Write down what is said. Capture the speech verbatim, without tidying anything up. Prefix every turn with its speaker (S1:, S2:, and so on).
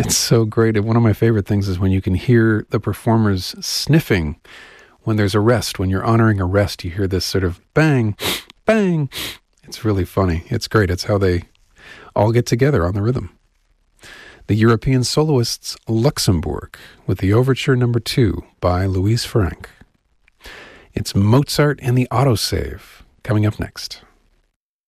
S1: It's so great. And one of my favorite things is when you can hear the performers sniffing when there's a rest. When you're honoring a rest, you hear this sort of bang, bang. It's really funny. It's great. It's how they all get together on the rhythm. The European Soloists Luxembourg with the Overture Number Two by Louise Franck. It's Mozart and the Autosave coming up next.